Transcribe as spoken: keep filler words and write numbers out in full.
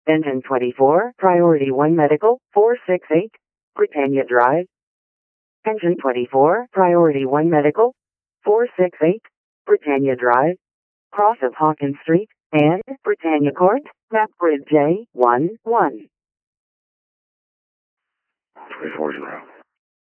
Engine twenty-four, Priority one Medical, four six eight, Britannia Drive. Engine twenty-four, Priority one Medical, four six eight, Britannia Drive, cross of Hawkins Street, and Britannia Court, map grid J one one. twenty-four zero.